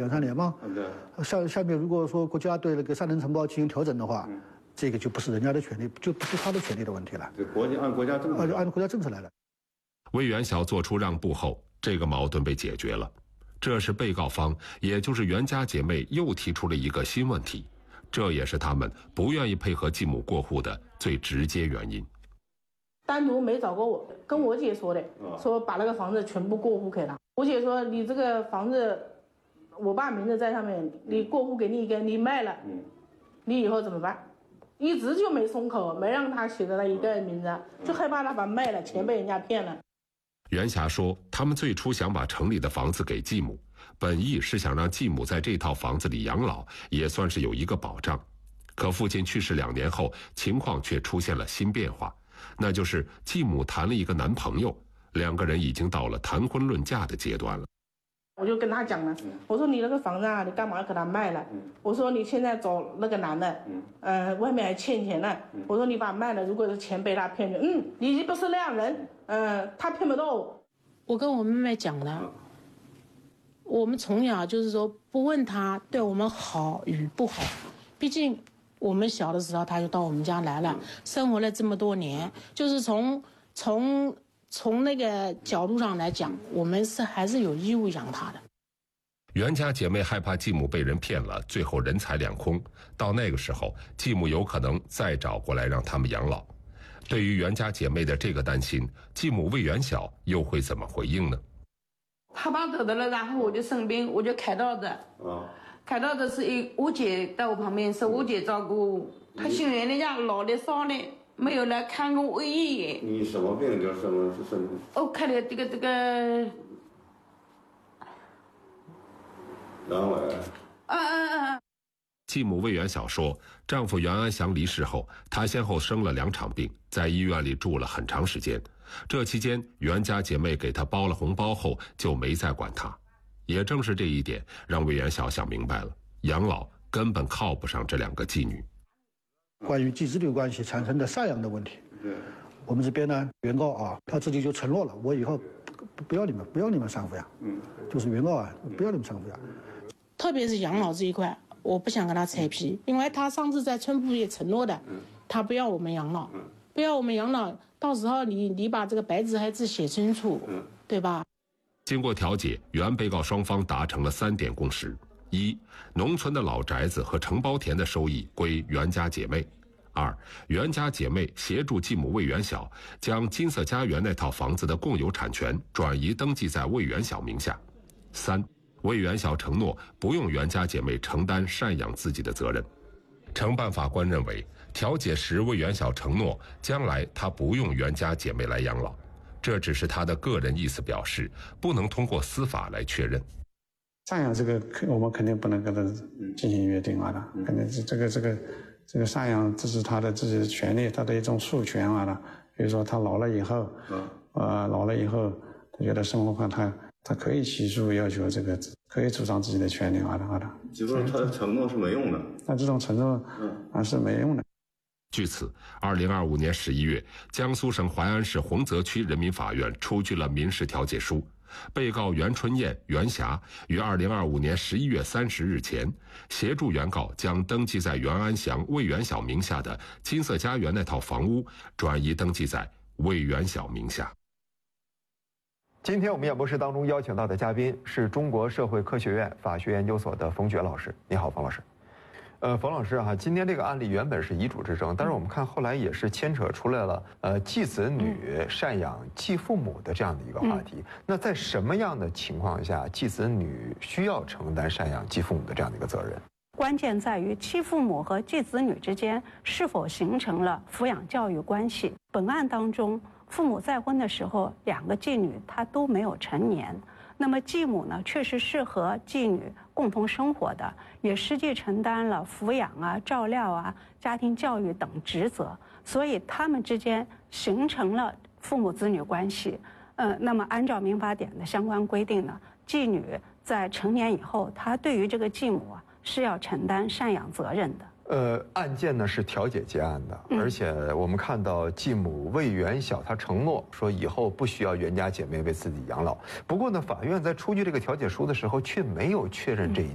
2、3年吗？下面如果说国家对那个3等承包进行调整的话，这个就不是人家的权利，就不是他的权利的问题了。 按国家政策， 按国家政策来了。 魏元晓做出让步后，这个矛盾被解决了。这是被告方，也就是袁家姐妹又提出了一个新问题，这也是他们不愿意配合继母过户的最直接原因。 单独没找过我，跟我姐说的，说把那个房子全部过户给他。我姐说你这个房子，我爸名字在上面，你过户给你一个，你卖了，你以后怎么办？一直就没松口，没让他写的那一个名字，就害怕他把卖了，钱被人家骗了。 袁霞说，他们最初想把城里的房子给继母，本意是想让继母在这套房子里养老，也算是有一个保障。可父亲去世2年后，情况却出现了新变化，那就是继母谈了一个男朋友，2个人已经到了谈婚论嫁的阶段了。 我就跟他讲了，我说你那个房子啊，你干嘛要给他卖了？我说你现在找那个男的，外面还欠钱呢。我说你把卖了，如果是钱被他骗去，你不是那样人，他骗不到我。 我跟我妹妹讲了，我们从小就是说不问他对我们好与不好，毕竟我们小的时候他就到我们家来了，生活了这么多年，就是从那个角度上来讲，我们还是有义务养他的。 袁家姐妹害怕继母被人骗了，最后人财两空，到那个时候继母有可能再找过来让他们养老。对于袁家姐妹的这个担心，继母魏元晓又会怎么回应呢？ 他爸走的了，然后我就生病，我就开刀的。开刀的是我姐在我旁边，是我姐照顾。他心里人家老的少的，没有来看过我一眼。 你什么病？就什么？ 我看了这个。 阳痿。 继母魏元晓说，丈夫袁安祥离世后，她先后生了2场病，在医院里住了很长时间。这期间，袁家姐妹给她包了红包后，就没再管她。也正是这一点，让魏元晓想明白了，养老根本靠不上这2个继女。 关于继子女关系产生的赡养的问题，我们这边呢，原告啊，他自己就承诺了，我以后不要你们赡养，就是原告啊，不要你们赡养。 特别是养老这一块，我不想跟他扯皮，因为他上次在春浦也承诺的，他不要我们养老，不要我们养老，到时候你把这个白纸黑字写清楚，对吧？ 经过调解，原被告双方达成了3点共识：一、农村的老宅子和承包田的收益归袁家姐妹；二、袁家姐妹协助继母魏元晓将金色家园那套房子的共有产权转移登记在魏元晓名下；三、魏元晓承诺不用袁家姐妹承担赡养自己的责任。承办法官认为，调解时魏元晓承诺将来他不用袁家姐妹来养老，这只是他的个人意思表示，不能通过司法来确认。 赡养这个我们肯定不能跟他进行约定的，肯定是这个赡养这是他的自己的权利，他的一种诉权的。比如说他老了以后，他觉得生活化，他可以起诉要求这个，可以主张自己的权利的。 就说他的承诺是没用的， 那这种承诺是没用的。 据此，2025年11月，江苏省淮安市洪泽区人民法院出具了民事调解书，被告袁春燕、袁霞于2025年11月30日前，协助原告将登记在袁安祥、魏元晓名下的金色家园那套房屋转移登记在魏元晓名下。 今天我们演播室当中邀请到的嘉宾是中国社会科学院法学研究所的冯珏老师。你好，冯老师。冯老师今天这个案例原本是遗嘱之争，但是我们看后来也是牵扯出来了继子女赡养继父母的这样的一个话题。那在什么样的情况下，继子女需要承担赡养继父母的这样的一个责任？ 关键在于继父母和继子女之间是否形成了抚养教育关系。本案当中，父母再婚的时候，2个继女他都没有成年。那么继母呢，确实是和继女共同生活的，也实际承担了抚养照料家庭教育等职责，所以他们之间形成了父母子女关系。那么按照民法典的相关规定呢，继女在成年以后，她对于这个继母是要承担赡养责任的。 案件呢是调解结案的，而且我们看到继母魏元晓她承诺说以后不需要袁家姐妹为自己养老。不过呢，法院在出具这个调解书的时候却没有确认这一点。